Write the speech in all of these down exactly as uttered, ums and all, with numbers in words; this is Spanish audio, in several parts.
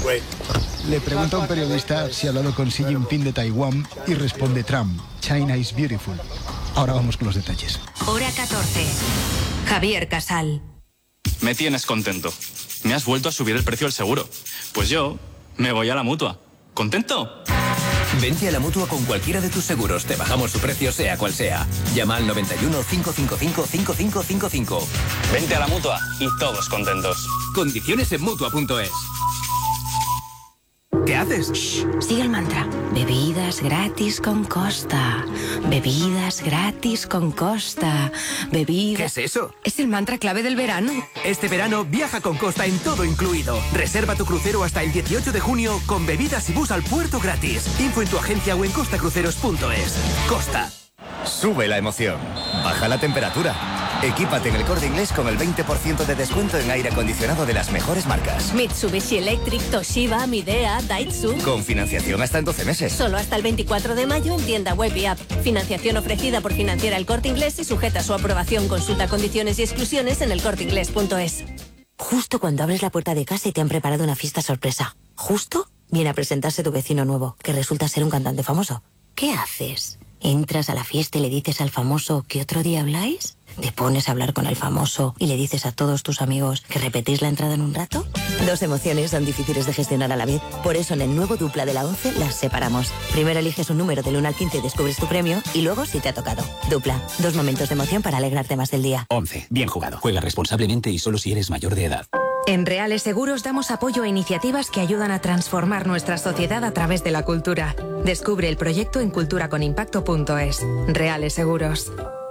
Le pregunta a un periodista si ha hablado con Xi Jinping de Taiwán y responde Trump, China is beautiful. Ahora vamos con los detalles. Hora catorce. Javier Casal. Me tienes contento. Me has vuelto a subir el precio del seguro. Pues yo me voy a la Mutua. ¿Contento? Vente a la Mutua con cualquiera de tus seguros. Te bajamos su precio sea cual sea. Llama al noventa y uno, cinco cinco cinco, cinco cinco cinco cinco. Vente a la Mutua y todos contentos. Condiciones en Mutua punto es. ¿Qué haces? Shh, sigue el mantra. Bebidas gratis con Costa. Bebidas gratis con Costa. Bebidas... ¿Qué es eso? Es el mantra clave del verano. Este verano viaja con Costa en todo incluido. Reserva tu crucero hasta el dieciocho de junio con bebidas y bus al puerto gratis. Info en tu agencia o en costa cruceros punto es. Costa. Sube la emoción. Baja la temperatura. Equípate en El Corte Inglés con el veinte por ciento de descuento en aire acondicionado de las mejores marcas. Mitsubishi Electric, Toshiba, Midea, Daitsu. Con financiación hasta en doce meses. Solo hasta el veinticuatro de mayo en tienda web y app. Financiación ofrecida por Financiera El Corte Inglés y sujeta a su aprobación. Consulta condiciones y exclusiones en el corte inglés punto es. Justo cuando abres la puerta de casa y te han preparado una fiesta sorpresa. Justo viene a presentarse tu vecino nuevo, que resulta ser un cantante famoso. ¿Qué haces? ¿Entras a la fiesta y le dices al famoso que otro día habláis? ¿Te pones a hablar con el famoso y le dices a todos tus amigos que repetís la entrada en un rato? Dos emociones son difíciles de gestionar a la vez. Por eso en el nuevo Dupla de la once las separamos. Primero eliges un número del uno al quince y descubres tu premio, y luego si te ha tocado. Dupla, dos momentos de emoción para alegrarte más del día. once. Bien jugado. Juega responsablemente y solo si eres mayor de edad. En Reales Seguros damos apoyo a iniciativas que ayudan a transformar nuestra sociedad a través de la cultura. Descubre el proyecto en cultura con impacto punto es. Reales Seguros.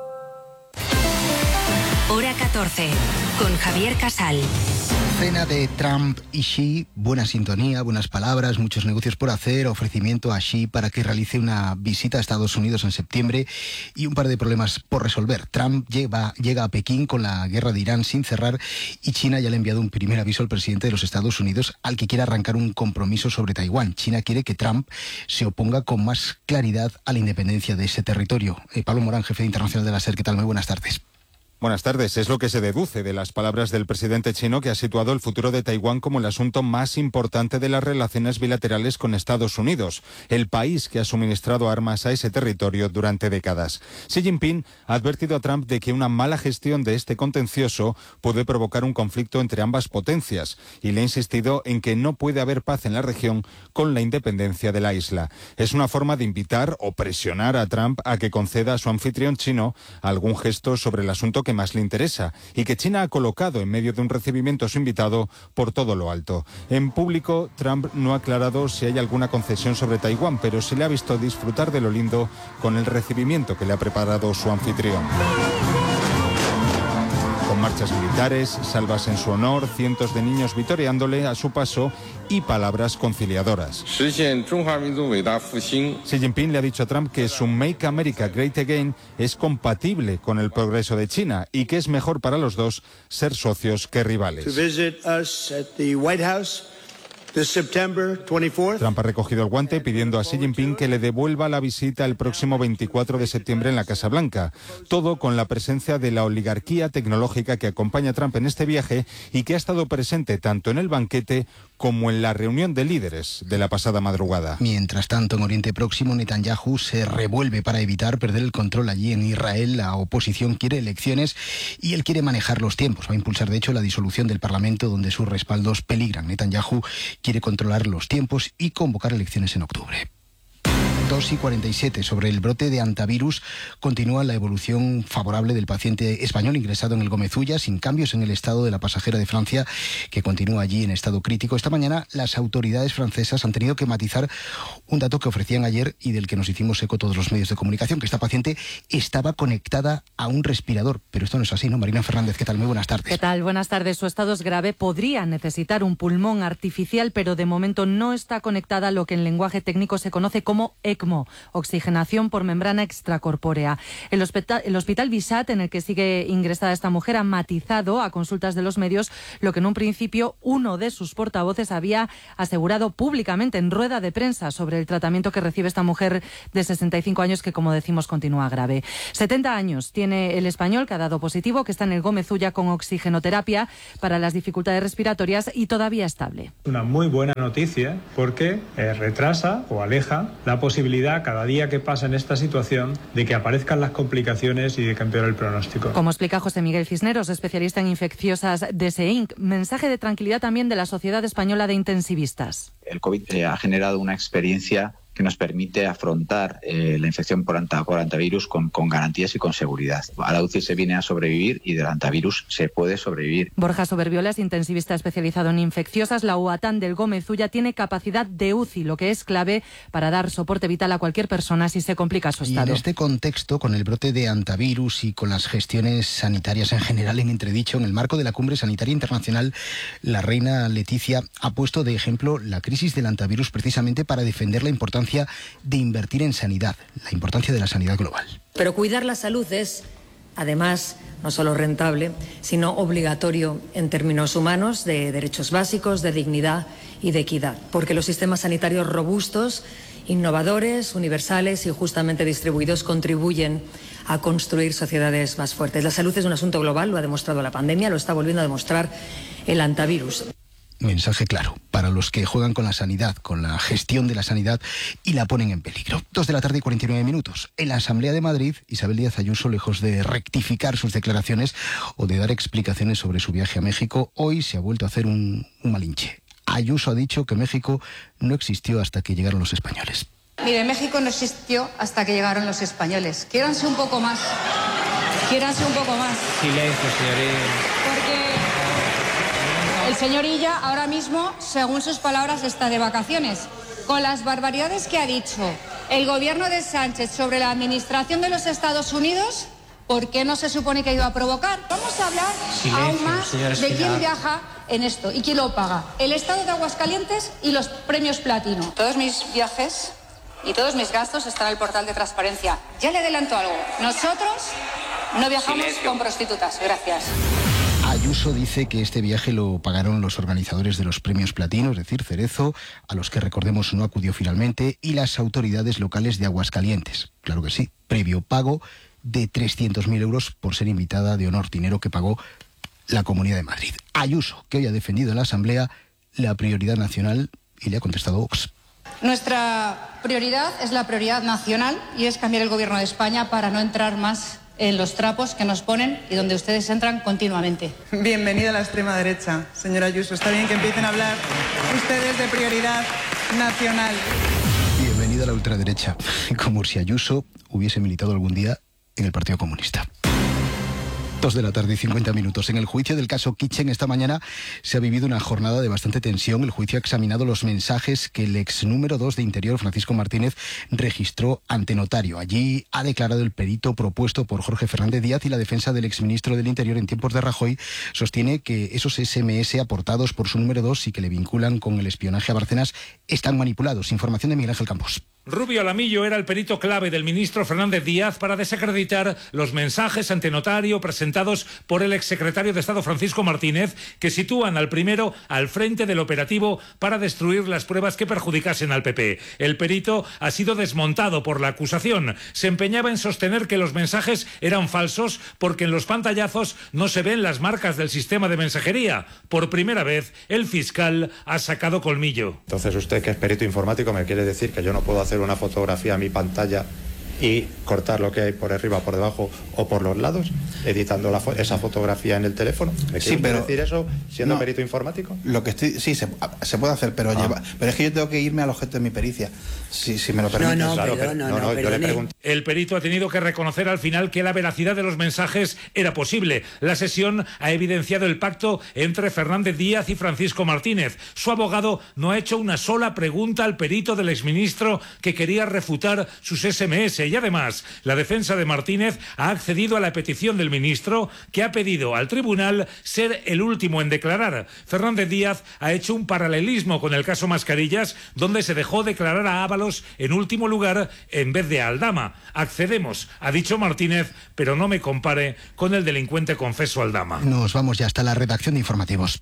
Hora catorce, con Javier Casal. Cena de Trump y Xi, buena sintonía, buenas palabras, muchos negocios por hacer, ofrecimiento a Xi para que realice una visita a Estados Unidos en septiembre y un par de problemas por resolver. Trump llega, llega a Pekín con la guerra de Irán sin cerrar y China ya le ha enviado un primer aviso al presidente de los Estados Unidos al que quiere arrancar un compromiso sobre Taiwán. China quiere que Trump se oponga con más claridad a la independencia de ese territorio. Eh, Pablo Morán, jefe internacional de la SER, ¿qué tal? Muy buenas tardes. Buenas tardes. Es lo que se deduce de las palabras del presidente chino, que ha situado el futuro de Taiwán como el asunto más importante de las relaciones bilaterales con Estados Unidos, el país que ha suministrado armas a ese territorio durante décadas. Xi Jinping ha advertido a Trump de que una mala gestión de este contencioso puede provocar un conflicto entre ambas potencias y le ha insistido en que no puede haber paz en la región con la independencia de la isla. Es una forma de invitar o presionar a Trump a que conceda a su anfitrión chino algún gesto sobre el asunto que más le interesa y que China ha colocado en medio de un recibimiento a su invitado por todo lo alto. En público, Trump no ha aclarado si hay alguna concesión sobre Taiwán, pero se le ha visto disfrutar de lo lindo con el recibimiento que le ha preparado su anfitrión. Con marchas militares, salvas en su honor, cientos de niños vitoreándole a su paso y palabras conciliadoras. Xi Jinping le ha dicho a Trump que su Make America Great Again es compatible con el progreso de China y que es mejor para los dos ser socios que rivales. Trump ha recogido el guante pidiendo a Xi Jinping que le devuelva la visita el próximo veinticuatro de septiembre en la Casa Blanca. Todo con la presencia de la oligarquía tecnológica que acompaña a Trump en este viaje y que ha estado presente tanto en el banquete como en la reunión de líderes de la pasada madrugada. Mientras tanto, en Oriente Próximo, Netanyahu se revuelve para evitar perder el control allí en Israel. La oposición quiere elecciones y él quiere manejar los tiempos. Va a impulsar, de hecho, la disolución del Parlamento, donde sus respaldos peligran. Netanyahu quiere controlar los tiempos y convocar elecciones en octubre. dos y cuarenta y siete. Sobre el brote de antivirus continúa la evolución favorable del paciente español ingresado en el Gómez Ulla, sin cambios en el estado de la pasajera de Francia, que continúa allí en estado crítico. Esta mañana las autoridades francesas han tenido que matizar un dato que ofrecían ayer y del que nos hicimos eco todos los medios de comunicación, que esta paciente estaba conectada a un respirador. Pero esto no es así, ¿no? Marina Fernández, ¿qué tal? Muy buenas tardes. ¿Qué tal? Buenas tardes. Su estado es grave. Podría necesitar un pulmón artificial, pero de momento no está conectada a lo que en lenguaje técnico se conoce como ECMO, oxigenación por membrana extracorpórea. El hospital, el hospital Visat, en el que sigue ingresada esta mujer, ha matizado a consultas de los medios lo que en un principio uno de sus portavoces había asegurado públicamente en rueda de prensa sobre el tratamiento que recibe esta mujer de sesenta y cinco años, que, como decimos, continúa grave. setenta años tiene el español, que ha dado positivo, que está en el Gómez Ulla con oxigenoterapia para las dificultades respiratorias y todavía estable. Una muy buena noticia porque eh, retrasa o aleja la posibilidad cada día que pasa en esta situación de que aparezcan las complicaciones y de que empeore el pronóstico. Como explica José Miguel Cisneros, especialista en infecciosas de S E I N C, mensaje de tranquilidad también de la Sociedad Española de Intensivistas. El COVID eh, ha generado una experiencia que nos permite afrontar eh, la infección por, anta, por antivirus con, con garantías y con seguridad. A la U C I se viene a sobrevivir y del antivirus se puede sobrevivir. Borja Soberbiola es intensivista especializado en infecciosas. La UATAN del Gómez Ulla tiene capacidad de U C I, lo que es clave para dar soporte vital a cualquier persona si se complica su estado. Y en este contexto, con el brote de antivirus y con las gestiones sanitarias en general en entredicho, en el marco de la Cumbre Sanitaria Internacional, la reina Leticia ha puesto de ejemplo la crisis del antivirus precisamente para defender la importancia de invertir en sanidad, la importancia de la sanidad global. Pero cuidar la salud es, además, no solo rentable, sino obligatorio en términos humanos, de derechos básicos, de dignidad y de equidad, porque los sistemas sanitarios robustos, innovadores, universales y justamente distribuidos contribuyen a construir sociedades más fuertes. La salud es un asunto global, lo ha demostrado la pandemia, lo está volviendo a demostrar el antivirus. Mensaje claro para los que juegan con la sanidad, con la gestión de la sanidad y la ponen en peligro. Dos de la tarde y cuarenta y nueve minutos. En la Asamblea de Madrid, Isabel Díaz Ayuso, lejos de rectificar sus declaraciones o de dar explicaciones sobre su viaje a México, hoy se ha vuelto a hacer un, un malinche. Ayuso ha dicho que México no existió hasta que llegaron los españoles. Mire, México no existió hasta que llegaron los españoles. Quiéranse un poco más. Quiéranse un poco más. Silencio, señoría. Porque el señor Illa ahora mismo, según sus palabras, está de vacaciones. Con las barbaridades que ha dicho el gobierno de Sánchez sobre la administración de los Estados Unidos, ¿por qué no se supone que ha ido a provocar? Vamos a hablar Silencio, aún más de quién viaja en esto y quién lo paga. El Estado de Aguascalientes y los premios Platino. Todos mis viajes y todos mis gastos están en el portal de transparencia. Ya le adelanto algo. Nosotros no viajamos Silencio. con prostitutas. Gracias. Ayuso dice que este viaje lo pagaron los organizadores de los premios Platino, es decir, Cerezo, a los que, recordemos, no acudió finalmente, y las autoridades locales de Aguascalientes. Claro que sí, previo pago de trescientos mil euros por ser invitada de honor, dinero que pagó la Comunidad de Madrid. Ayuso, que hoy ha defendido en la Asamblea la prioridad nacional, y le ha contestado Vox. Nuestra prioridad es la prioridad nacional y es cambiar el gobierno de España para no entrar más en los trapos que nos ponen y donde ustedes entran continuamente. Bienvenida a la extrema derecha, señora Ayuso. Está bien que empiecen a hablar ustedes de prioridad nacional. Bienvenida a la ultraderecha, como si Ayuso hubiese militado algún día en el Partido Comunista. Dos de la tarde y cincuenta minutos. En el juicio del caso Kitchen esta mañana se ha vivido una jornada de bastante tensión. El juicio ha examinado los mensajes que el ex número dos de Interior, Francisco Martínez, registró ante notario. Allí ha declarado el perito propuesto por Jorge Fernández Díaz, y la defensa del exministro del Interior en tiempos de Rajoy sostiene que esos ese eme ese aportados por su número dos y que le vinculan con el espionaje a Bárcenas están manipulados. Información de Miguel Ángel Campos. Rubio Alamillo era el perito clave del ministro Fernández Díaz para desacreditar los mensajes ante notario presentados por el exsecretario de Estado Francisco Martínez, que sitúan al primero al frente del operativo para destruir las pruebas que perjudicasen al P P. El perito ha sido desmontado por la acusación. Se empeñaba en sostener que los mensajes eran falsos porque en los pantallazos no se ven las marcas del sistema de mensajería. Por primera vez, el fiscal ha sacado colmillo. Entonces, usted, que es perito informático, me quiere decir que yo no puedo hacer una fotografía a mi pantalla y cortar lo que hay por arriba, por debajo o por los lados, editando la fo esa fotografía en el teléfono. ¿Me sí, pero decir eso siendo no, perito informático? Lo que estoy, sí, se, se puede hacer, pero, ah. lleva, pero es que yo tengo que irme al objeto de mi pericia, si, si me lo permites. No, no, claro, pero, no, no, no, no yo le pregunto. El perito ha tenido que reconocer al final que la veracidad de los mensajes era posible. La sesión ha evidenciado el pacto entre Fernández Díaz y Francisco Martínez. Su abogado no ha hecho una sola pregunta al perito del exministro, que quería refutar sus ese eme ese. noche. Y además, la defensa de Martínez ha accedido a la petición del ministro, que ha pedido al tribunal ser el último en declarar. Fernández Díaz ha hecho un paralelismo con el caso Mascarillas, donde se dejó declarar a Ábalos en último lugar en vez de a Aldama. Accedemos, ha dicho Martínez, pero no me compare con el delincuente confeso Aldama. Nos vamos ya hasta la redacción de informativos.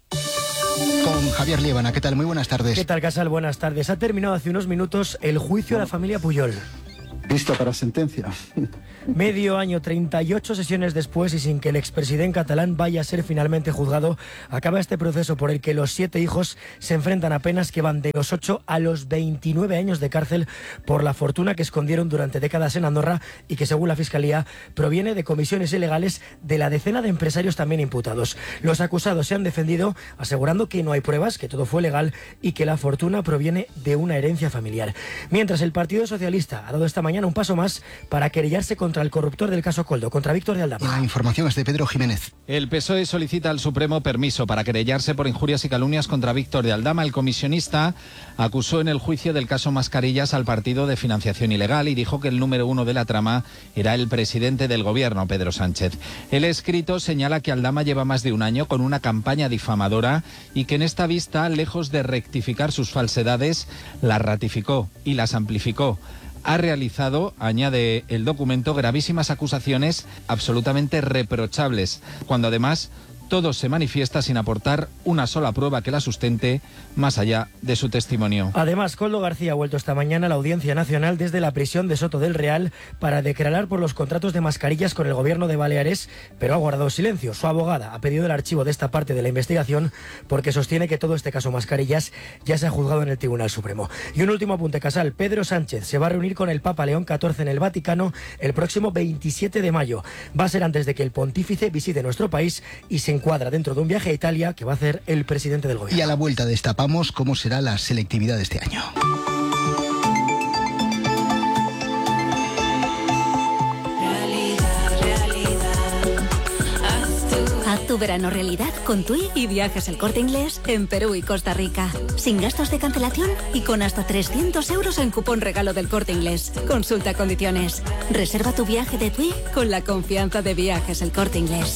Con Javier Liébana. ¿Qué tal? Muy buenas tardes. ¿Qué tal, Casal? Buenas tardes. Ha terminado hace unos minutos el juicio a la familia Puyol. Listo para sentencia. Medio año, treinta y ocho sesiones después y sin que el expresidente catalán vaya a ser finalmente juzgado, acaba este proceso por el que los siete hijos se enfrentan a penas que van de los ocho a los veintinueve años de cárcel por la fortuna que escondieron durante décadas en Andorra y que, según la Fiscalía, proviene de comisiones ilegales de la decena de empresarios también imputados. Los acusados se han defendido asegurando que no hay pruebas, que todo fue legal y que la fortuna proviene de una herencia familiar. Mientras, el Partido Socialista ha dado esta mañana un paso más para querellarse contra el corruptor del caso Coldo, contra Víctor de Aldama. La información es de Pedro Jiménez. El P S O E solicita al Supremo permiso para querellarse por injurias y calumnias contra Víctor de Aldama. El comisionista acusó en el juicio del caso Mascarillas al partido de financiación ilegal y dijo que el número uno de la trama era el presidente del gobierno, Pedro Sánchez. El escrito señala que Aldama lleva más de un año con una campaña difamadora y que en esta vista, lejos de rectificar sus falsedades, las ratificó y las amplificó. Ha realizado, añade el documento, gravísimas acusaciones absolutamente reprochables, cuando además todo se manifiesta sin aportar una sola prueba que la sustente más allá de su testimonio. Además, Koldo García ha vuelto esta mañana a la Audiencia Nacional desde la prisión de Soto del Real para declarar por los contratos de mascarillas con el gobierno de Baleares, pero ha guardado silencio. Su abogada ha pedido el archivo de esta parte de la investigación porque sostiene que todo este caso Mascarillas ya se ha juzgado en el Tribunal Supremo. Y un último apunte, Casal. Pedro Sánchez se va a reunir con el Papa León catorce en el Vaticano el próximo veintisiete de mayo. Va a ser antes de que el pontífice visite nuestro país y se encuadra dentro de un viaje a Italia que va a hacer el presidente del gobierno. Y a la vuelta destapamos cómo será la selectividad de este año. Haz tu verano realidad con TUI y Viajes El Corte Inglés en Perú y Costa Rica. Sin gastos de cancelación y con hasta trescientos euros en cupón regalo del Corte Inglés. Consulta condiciones. Reserva tu viaje de TUI con la confianza de Viajes El Corte Inglés.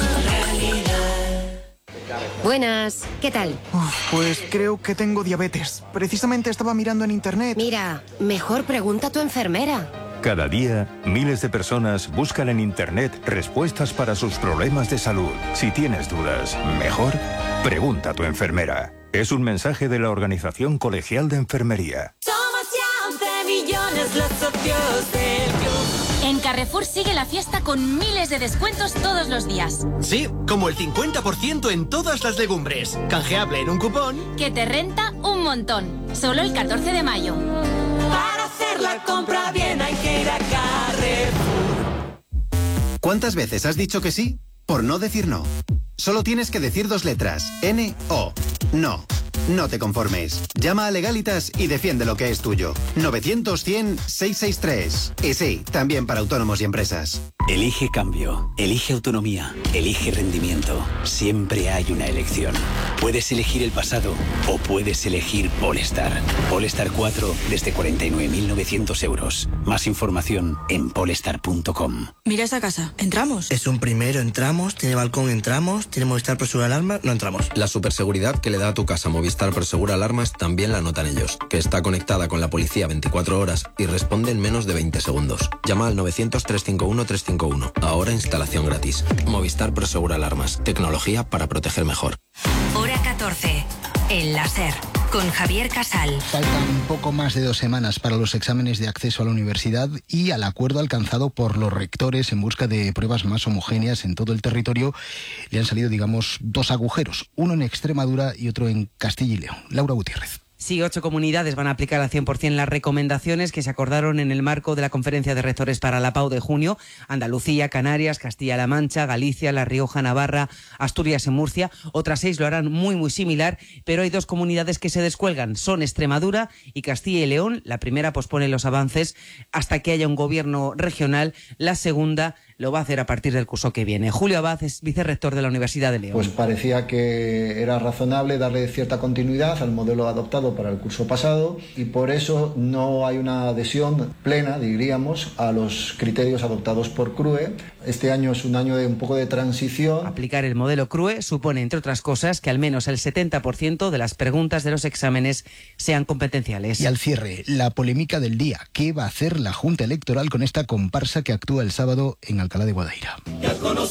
Buenas, ¿qué tal? Uf, pues creo que tengo diabetes. Precisamente estaba mirando en internet. Mira, mejor pregunta a tu enfermera. Cada día, miles de personas buscan en internet respuestas para sus problemas de salud. Si tienes dudas, mejor pregunta a tu enfermera. Es un mensaje de la Organización Colegial de Enfermería. Somos ya once millones los socios del club. En Carrefour sigue la fiesta con miles de descuentos todos los días. Sí, como el cincuenta por ciento en todas las legumbres. Canjeable en un cupón que te renta un montón. Solo el catorce de mayo. Para hacer la compra bien hay que ir a Carrefour. ¿Cuántas veces has dicho que sí por no decir no? Solo tienes que decir dos letras. N O. No. No te conformes. Llama a Legalitas y defiende lo que es tuyo. novecientos cien seiscientos sesenta y tres. Y sí, también para autónomos y empresas. Elige cambio, elige autonomía, elige rendimiento. Siempre hay una elección. Puedes elegir el pasado o puedes elegir Polestar. Polestar cuatro desde cuarenta y nueve mil novecientos euros. Más información en polestar punto com. Mira esa casa. ¿Entramos? Es un primero, entramos. Tiene balcón, entramos. Tiene Movistar Prosegura Alarmas, no entramos. La superseguridad que le da a tu casa Movistar Prosegura Alarmas también la notan ellos. Que está conectada con la policía veinticuatro horas y responde en menos de veinte segundos. Llama al novecientos, trescientos cincuenta y uno, trescientos cincuenta y uno. Ahora instalación gratis. Movistar Prosegura Alarmas. Tecnología para proteger mejor. Hora catorce. El láser. Con Javier Casal. Faltan un poco más de dos semanas para los exámenes de acceso a la universidad y al acuerdo alcanzado por los rectores en busca de pruebas más homogéneas en todo el territorio le han salido, digamos, dos agujeros, uno en Extremadura y otro en Castilla y León. Laura Gutiérrez. Sí, ocho comunidades van a aplicar al cien por ciento las recomendaciones que se acordaron en el marco de la Conferencia de Rectores para la Pau de junio. Andalucía, Canarias, Castilla-La Mancha, Galicia, La Rioja, Navarra, Asturias y Murcia. Otras seis lo harán muy, muy similar, pero hay dos comunidades que se descuelgan. Son Extremadura y Castilla y León. La primera pospone los avances hasta que haya un gobierno regional. La segunda lo va a hacer a partir del curso que viene. Julio Abad es vicerrector de la Universidad de León. Pues parecía que era razonable darle cierta continuidad al modelo adoptado para el curso pasado y por eso no hay una adhesión plena, diríamos, a los criterios adoptados por C R U E. Este año es un año de un poco de transición. Aplicar el modelo C R U E supone, entre otras cosas, que al menos el setenta por ciento de las preguntas de los exámenes sean competenciales. Y al cierre, la polémica del día. ¿Qué va a hacer la Junta Electoral con esta comparsa que actúa el sábado en Alcalá de Guadaira? Ya